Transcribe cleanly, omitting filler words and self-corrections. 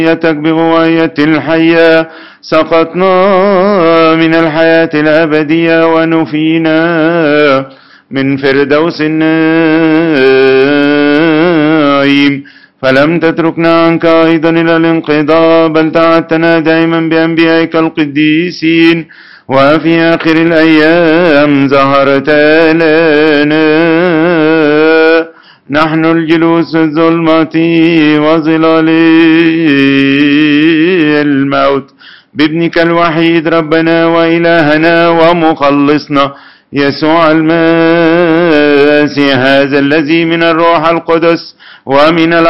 بغواية الحياة سقطنا من الحياة الأبدية ونفينا من فردوس النعيم، فلم تتركنا عنك أيضا إلى الانقضاء، بل تعدتنا دائما بأنبيائك القديسين، وفي آخر الأيام ظهرت لنا نحن الجلوس الظلمة وظلال الموت بابنك الوحيد ربنا وإلهنا ومخلصنا يسوع المسيح، هذا الذي من الروح القدس ومن